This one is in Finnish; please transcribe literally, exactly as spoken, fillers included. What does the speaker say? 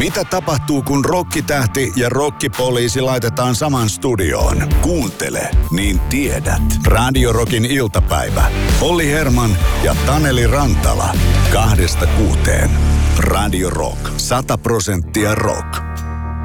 Mitä tapahtuu, kun rokkitähti ja rokkipoliisi laitetaan saman studioon? Kuuntele, niin tiedät. Radio Rockin iltapäivä. Olli Herman ja Taneli Rantala. Kahdesta kuuteen. Radio Rock. Sata prosenttia rock.